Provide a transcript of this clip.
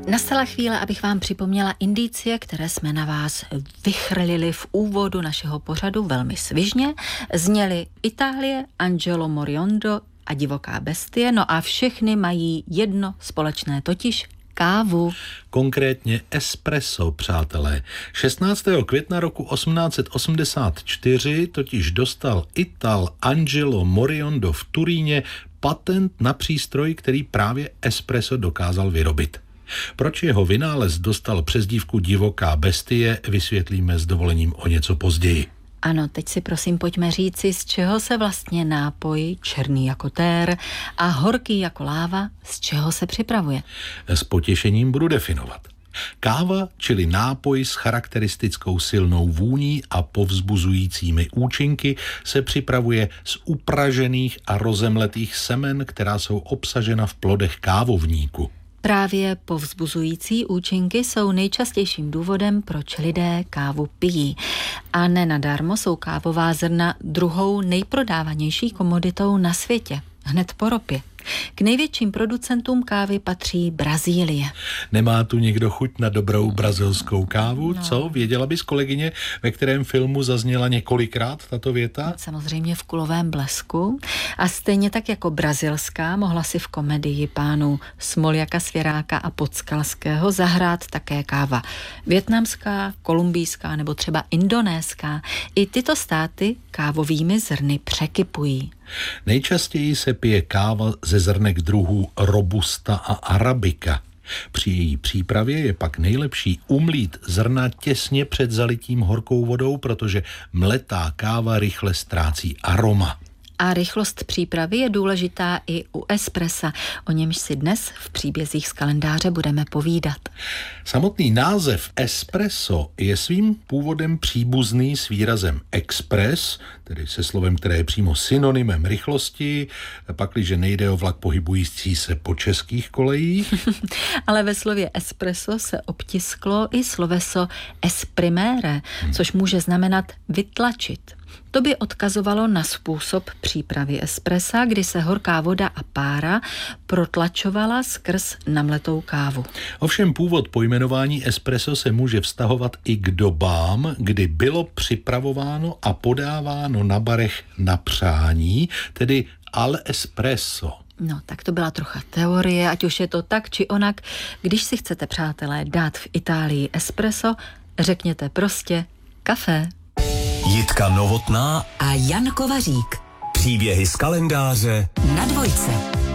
Nastala chvíle, abych vám připomněla indicie, které jsme na vás vychrlili v úvodu našeho pořadu velmi svižně. Zněly Itálie, Angelo Moriondo a Divoká bestie, no a všechny mají jedno společné, totiž kávu. Konkrétně espresso, přátelé. 16. května roku 1884 totiž dostal Ital Angelo Moriondo v Turíně patent na přístroj, který právě espresso dokázal vyrobit. Proč jeho vynález dostal přezdívku Divoká bestie, vysvětlíme s dovolením o něco později. Ano, teď si prosím pojďme říci, z čeho se vlastně nápoj černý jako tér a horký jako láva, z čeho se připravuje. S potěšením budu definovat. Káva, čili nápoj s charakteristickou silnou vůní a povzbuzujícími účinky, se připravuje z upražených a rozemletých semen, která jsou obsažena v plodech kávovníku. Právě povzbuzující účinky jsou nejčastějším důvodem, proč lidé kávu pijí. A nenadarmo jsou kávová zrna druhou nejprodávanější komoditou na světě, hned po ropě. K největším producentům kávy patří Brazílie. Nemá tu někdo chuť na dobrou brazilskou kávu? No. Co? Věděla bys, kolegyně, ve kterém filmu zazněla několikrát tato věta? Samozřejmě v Kulovém blesku. A stejně tak jako brazilská mohla si v komedii pánů Smoljaka, Svěráka a Podskalského zahrát také káva vietnamská, kolumbijská nebo třeba indonéská. I tyto státy kávovými zrny překypují. Nejčastěji se pije káva ze zrnek druhů robusta a arabika. Při její přípravě je pak nejlepší umlít zrna těsně před zalitím horkou vodou, protože mletá káva rychle ztrácí aroma. A rychlost přípravy je důležitá i u espressa, o němž si dnes v příbězích z kalendáře budeme povídat. Samotný název espresso je svým původem příbuzný s výrazem express, tedy se slovem, které je přímo synonymem rychlosti, pakliže nejde o vlak pohybující se po českých kolejích. Ale ve slově espresso se obtisklo i sloveso esprimere, což může znamenat vytlačit. To by odkazovalo na způsob přípravy espressa, kdy se horká voda a pára protlačovala skrz namletou kávu. Ovšem původ pojmenování espresso se může vztahovat i k dobám, kdy bylo připravováno a podáváno na barech na přání, tedy al espresso. No, tak to byla trocha teorie, ať už je to tak či onak. Když si chcete, přátelé, dát v Itálii espresso, řekněte prostě kafe. Jitka Novotná a Jan Kovařík. Příběhy z kalendáře na Dvojce.